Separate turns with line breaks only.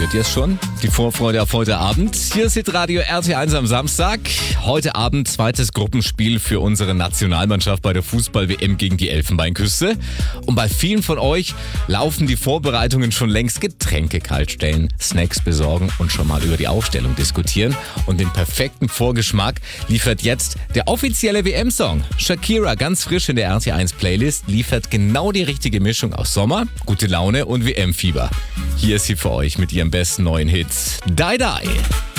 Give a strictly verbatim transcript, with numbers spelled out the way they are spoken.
Spürt ihr es schon? Die Vorfreude auf heute Abend. Hier ist Radio R T eins am Samstag. Heute Abend zweites Gruppenspiel für unsere Nationalmannschaft bei der Fußball-W M gegen die Elfenbeinküste. Und bei vielen von euch laufen die Vorbereitungen schon längst. Getränke kaltstellen, Snacks besorgen und schon mal über die Aufstellung diskutieren. Und den perfekten Vorgeschmack liefert jetzt der offizielle W M-Song. Shakira, ganz frisch in der R T eins Playlist, liefert genau die richtige Mischung aus Sommer, gute Laune und W M-Fieber. Hier ist sie für euch mit ihrem besten neuen Hit, Die Die.